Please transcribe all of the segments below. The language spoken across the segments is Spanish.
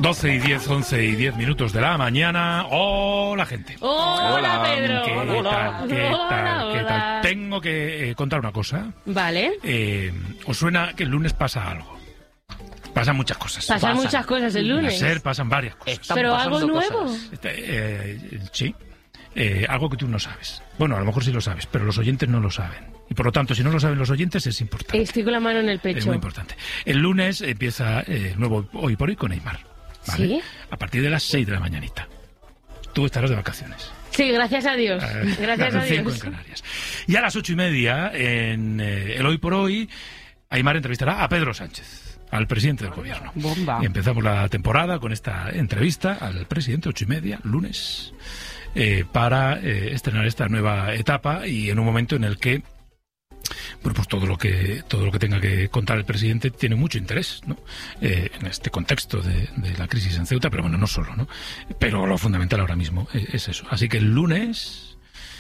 12 y 10, 11 y 10 minutos de la mañana. ¡Hola, gente! ¡Hola, Pedro! ¿Qué tal? Tengo que contar una cosa. Vale. ¿Os suena que el lunes pasa algo? Pasan muchas cosas. Pasan muchas cosas el lunes. Pasan varias cosas. ¿Pero algo nuevo? Sí. Algo que tú no sabes. Bueno, a lo mejor sí lo sabes, pero los oyentes no lo saben. Y por lo tanto, si no lo saben los oyentes, es importante. Estoy con la mano en el pecho. Es muy importante. El lunes empieza el nuevo Hoy por Hoy con Neymar. ¿Vale? ¿Sí? A partir de las 6 de la mañanita. Tú estarás de vacaciones. Sí, gracias a Dios. Gracias a 5 Dios. en Canarias. Y a las 8:30, en el Hoy por Hoy, Aimar entrevistará a Pedro Sánchez, al presidente del gobierno. Bomba. Y empezamos la temporada con esta entrevista al presidente, 8:30, lunes, para estrenar esta nueva etapa y en un momento en el que bueno, pues todo lo que tenga que contar el presidente tiene mucho interés, ¿no? En este contexto de la crisis en Ceuta, pero bueno, no solo, ¿no? Pero lo fundamental ahora mismo es eso. Así que el lunes,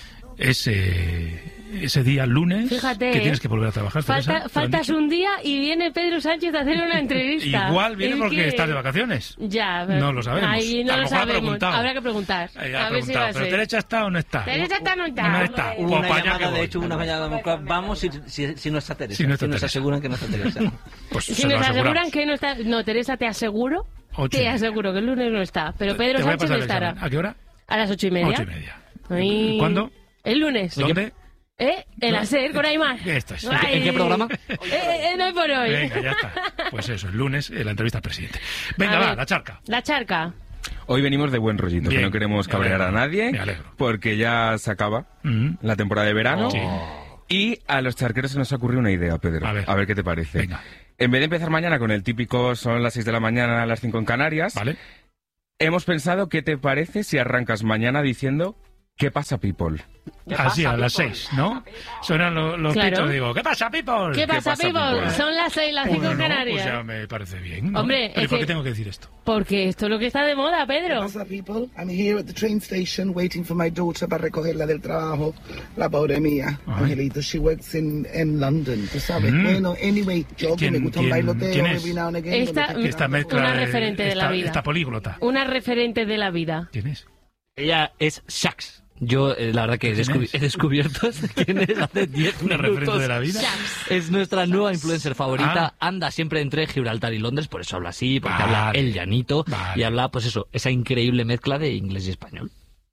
ese día lunes, fíjate, que tienes que volver a trabajar. Faltas un día y viene Pedro Sánchez a hacer una entrevista. Igual viene porque estás de vacaciones. Ya, no lo sabemos. Ahí no lo sabemos. Habrá que preguntar. A ver si va a ser. ¿Pero Teresa está o no está? Teresa está o no está. No está. Hubo una llamada, de hecho, una llamada. Vamos si no está Teresa. Si nos aseguran que no está Teresa. Pues si nos aseguran que no está. No, Teresa, te aseguro. Te aseguro que el lunes no está. Pero Pedro Sánchez estará. ¿A qué hora? A las 8:30. 8:30. ¿Cuándo? El lunes. ¿Dónde? En la SER con Aimar. Esto es. ¿En qué programa? Hoy por Hoy. Venga, ya está. Pues eso, el lunes, la entrevista al presidente. Venga, va, la charca. La charca. Hoy venimos de buen rollito, que no queremos cabrear a nadie, porque ya se acaba la temporada de verano. Sí. Y a los charqueros se nos ha ocurrido una idea, Pedro. A ver qué te parece. Venga. En vez de empezar mañana con el típico son las 6 de la mañana, las 5 en Canarias, ¿vale? Hemos pensado qué te parece si arrancas mañana diciendo ¿qué pasa, people? Así, a las 6, ¿no? Suenan los pitos, digo, ¿qué pasa, people? ¿Qué pasa, people? Son las 6, las 5 en Canarias. Pues ya me parece bien, ¿no? Hombre, ¿Pero por qué tengo que decir esto? Porque esto es lo que está de moda, Pedro. ¿Qué pasa, people? I'm here at the train station waiting for my daughter para recogerla del trabajo. La pobre mía, Angelito, she works in London, ¿tú sabes? Bueno, anyway, yo que me gusta un bailoteo every now and again. Esta mezcla una referente de la vida. Esta políglota. Una referente de la vida. ¿Quién es? Ella es Shax. Yo, la verdad que he descubierto quién es hace 10 minutos. ¿Una referente de la vida? Es nuestra nueva influencer favorita. Anda siempre entre Gibraltar y Londres, por eso habla así, porque habla el llanito y habla, pues eso, esa increíble mezcla de inglés y español.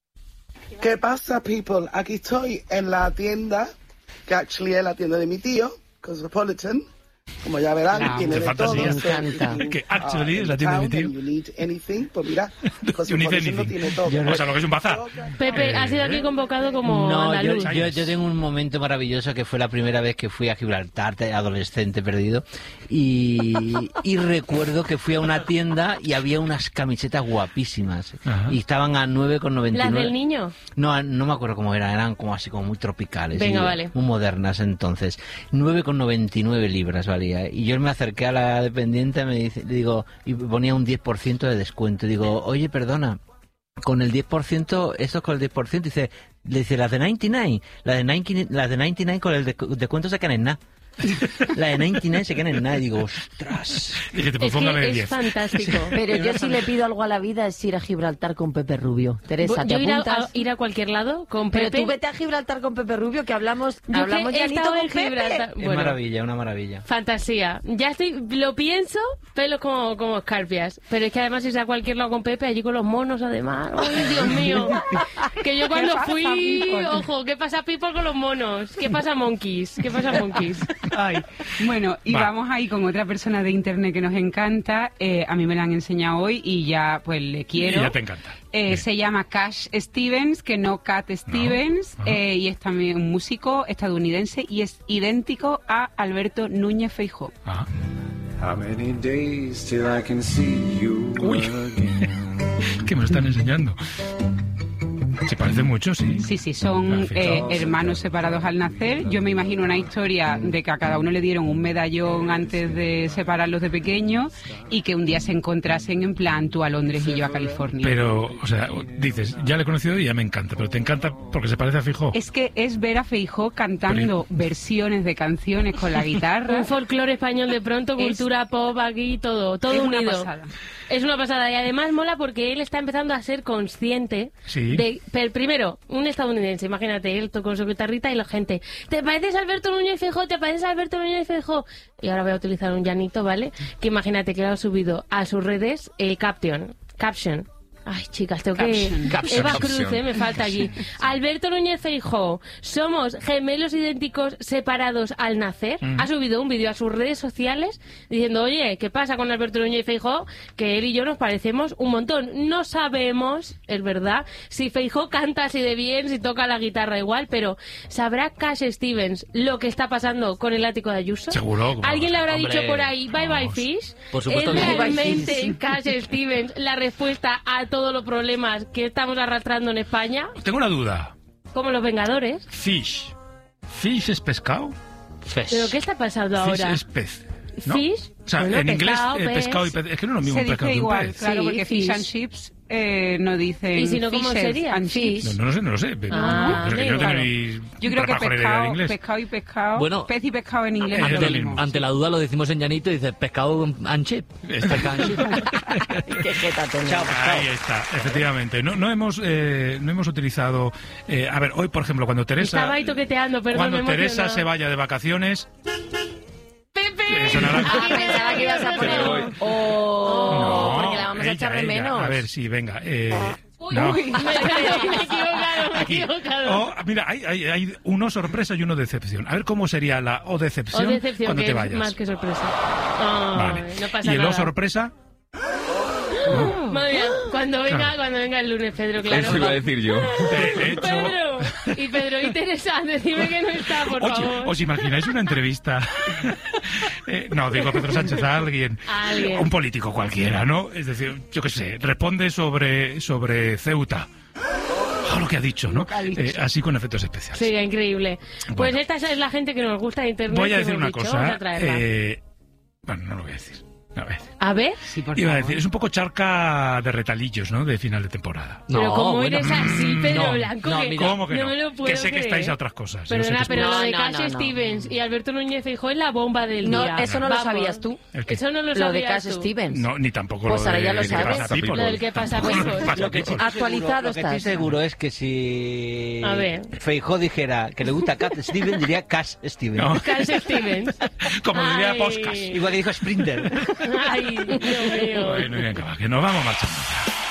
¿Qué pasa, people? Aquí estoy en la tienda, que actually es la tienda de mi tío, Cosmopolitan. Como ya verán, tiene de todo. Me encanta. Que actually es la tienda de mi tío. You need anything, pues mira, You need anything. no tiene todo. O sea, lo que es un bazar. Pepe, ha sido aquí convocado como andaluz. Yo tengo un momento maravilloso que fue la primera vez que fui a Gibraltar, adolescente perdido, y recuerdo que fui a una tienda y había unas camisetas guapísimas. Y estaban a 9,99. ¿Las del niño? No me acuerdo cómo eran como así como muy tropicales. Venga, vale. Muy modernas entonces. 9,99 libras valía. Y yo me acerqué a la dependiente, le digo, y ponía un 10% de descuento. Digo, oye, perdona, con el 10%, esto es con el 10%, le dice, las de 99, las de 99 con el descuento se quedan en nada. La de 99 se queda en nada y digo, ostras. Dije, pues póngame el 10. Es fantástico. Pero yo si le pido algo a la vida es ir a Gibraltar con Pepe Rubio. Teresa, ¿te apuntas? Ir a cualquier lado con Pepe. Pero tú vete a Gibraltar con Pepe Rubio, que hablamos ya con Gibraltar. Es maravilla, una maravilla. Fantasía. Lo pienso, pelos como escarpias. Pero es que además ir a cualquier lado con Pepe, allí con los monos además. ¡Ay, Dios mío! Que yo cuando fui, ojo, ¿qué pasa, people, con los monos? ¿Qué pasa, monkeys? Ay, bueno, y vamos ahí con otra persona de internet que nos encanta. A mí me la han enseñado hoy y ya pues le quiero. Y ya te encanta. Se llama Cash Stevens, que no Cat Stevens, y es también un músico estadounidense y es idéntico a Alberto Núñez Feijóo. Uy, que me lo están enseñando. Se parecen mucho, sí. Sí, son hermanos separados al nacer. Yo me imagino una historia de que a cada uno le dieron un medallón antes de separarlos de pequeños y que un día se encontrasen en plan tú a Londres y yo a California. Pero, o sea, dices, ya le he conocido y ya me encanta, pero ¿te encanta porque se parece a Feijóo? Es que es ver a Feijóo cantando versiones de canciones con la guitarra. Un folclore español de pronto, cultura pop aquí, todo unido. Una pasada. Es una pasada y además mola porque él está empezando a ser consciente de, primero, un estadounidense, imagínate, él con su guitarrita y la gente, ¿te pareces a Alberto Núñez Feijóo? ¿Te pareces a Alberto Núñez Feijóo? Y ahora voy a utilizar un llanito, ¿vale? Que imagínate que lo ha subido a sus redes el caption. Ay, chicas, tengo que... Eva Cruz, me falta aquí. Alberto Núñez Feijóo, somos gemelos idénticos separados al nacer. Ha subido un vídeo a sus redes sociales diciendo, oye, ¿qué pasa con Alberto Núñez Feijóo? Que él y yo nos parecemos un montón. No sabemos, es verdad, si Feijóo canta así de bien, si toca la guitarra igual, pero ¿sabrá Cash Stevens lo que está pasando con el ático de Ayuso? Seguro. ¿Alguien le habrá dicho por ahí, bye bye fish? Por supuesto. ¿Es realmente Cash Stevens la respuesta a todos los problemas que estamos arrastrando en España? Tengo una duda. Como los Vengadores. Fish es pescado. ¿Pero qué está pasando ahora? Fish es pez, ¿no? Fish. O sea, bueno, en inglés pez. pescado y pez. Es que no es lo mismo un pescado que un igual, pez. claro, Sí, porque fish and chips no dicen. ¿Y si no, cómo sería? Fish. No lo sé. Pero que yo no tengo ni yo creo que pescado y pescado. Bueno, pez y pescado en inglés. Ante la duda lo decimos en llanito y dices pescado and chip. Qué jeta tenemos. Ahí está, efectivamente. No hemos utilizado. A ver, hoy, por ejemplo, cuando Teresa. Estaba ahí toqueteando, perdón. Cuando Teresa se vaya de vacaciones. ¡Pepe! Pensaba que ibas a poner porque la vamos a echar de menos. A ver, sí, venga. Uy, me he equivocado. Mira, hay uno sorpresa y uno decepción. A ver cómo sería la o decepción cuando que te vayas. Es más que sorpresa. Vale. No pasa ¿Y el nada. o sorpresa? Madre mía, cuando venga el lunes, Pedro, claro. Eso iba a decir yo. De hecho... Pedro y Teresa, decime que no está, por favor. ¿Os imagináis una entrevista? No, digo Pedro Sánchez a alguien. Un político cualquiera, ¿no? Es decir, yo qué sé, responde sobre Ceuta. Lo que ha dicho, ¿no? Así con efectos especiales. Sería increíble. Pues esta es la gente que nos gusta de Internet. Voy a decir una cosa. Bueno, no lo voy a decir. A ver. Sí, por Iba a favor. decir, es un poco charca de retalillos, ¿no? De final de temporada. Pero como bueno, eres así, Pedro no, Blanco, no, que mira, ¿Cómo que no? me lo puedo Que sé que creer. estáis a otras cosas. Perdona, Yo sé que pero lo de No, Cash no. Stevens y Alberto Núñez Feijóo es la bomba del día. No, eso no lo Vamos. sabías tú. ¿El qué? Eso no lo Lo sabías de Cash tú. Stevens. No, ni tampoco Pues lo ahora de ya lo que sabes. pasa People. Lo del que pasa Tampoco People. pasa Lo que People. Actualizado Lo que estás. estoy seguro es que si A ver. Feijóo dijera que le gusta Cat Stevens, diría Cash Stevens. No. Cash Stevens. Como diría Ay. Poscas. Igual que dijo Sprinter. Ay, Dios mío. Bueno, venga, va, que nos vamos marchando.